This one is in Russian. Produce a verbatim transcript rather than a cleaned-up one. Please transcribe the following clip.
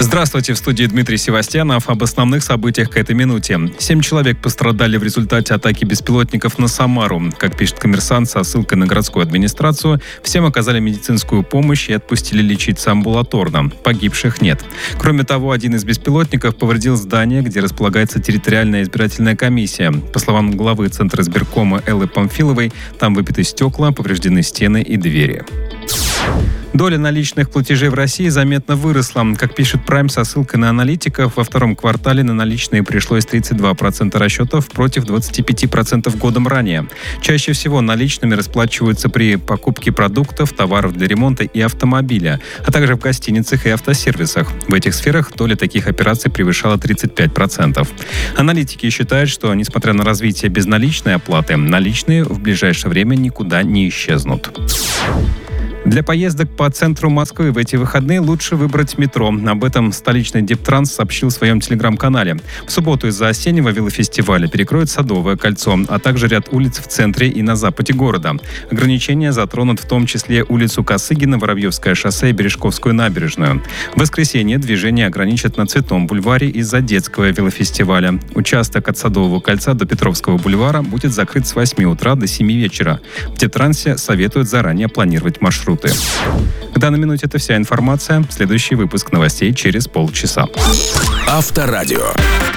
Здравствуйте, в студии Дмитрий Севастьянов. Об основных событиях к этой минуте. Семь человек пострадали в результате атаки беспилотников на Самару. Как пишет «Коммерсант» со ссылкой на городскую администрацию, всем оказали медицинскую помощь и отпустили лечиться амбулаторно. Погибших нет. Кроме того, один из беспилотников повредил здание, где располагается территориальная избирательная комиссия. По словам главы Центра избиркома Эллы Памфиловой, там выбиты стекла, повреждены стены и двери. Доля наличных платежей в России заметно выросла. Как пишет Prime со ссылкой на аналитиков, во втором квартале на наличные пришлось тридцать два процента расчетов против двадцать пять процентов годом ранее. Чаще всего наличными расплачиваются при покупке продуктов, товаров для ремонта и автомобиля, а также в гостиницах и автосервисах. В этих сферах доля таких операций превышала тридцать пять процентов. Аналитики считают, что, несмотря на развитие безналичной оплаты, наличные в ближайшее время никуда не исчезнут. Для поездок по центру Москвы в эти выходные лучше выбрать метро. Об этом столичный Дептранс сообщил в своем телеграм-канале. В субботу из-за осеннего велофестиваля перекроют Садовое кольцо, а также ряд улиц в центре и на западе города. Ограничения затронут в том числе улицу Косыгина, Воробьевское шоссе и Бережковскую набережную. В воскресенье движение ограничат на Цветном бульваре из-за детского велофестиваля. Участок от Садового кольца до Петровского бульвара будет закрыт с восьми утра до семи вечера. В Дептрансе советуют заранее планировать маршрут. К данной минуте это вся информация. Следующий выпуск новостей через полчаса. Авторадио.